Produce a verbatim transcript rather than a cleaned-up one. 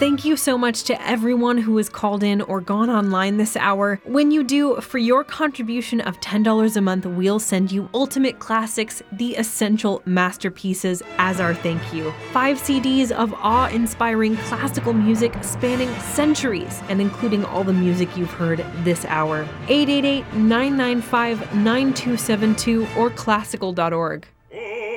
Thank you so much to everyone who has called in or gone online this hour. When you do, for your contribution of ten dollars a month, we'll send you Ultimate Classics, the essential masterpieces, as our thank you. Five C Ds of awe-inspiring classical music spanning centuries and including all the music you've heard this hour. eight eight eight, nine nine five, nine two seven two or classical dot org.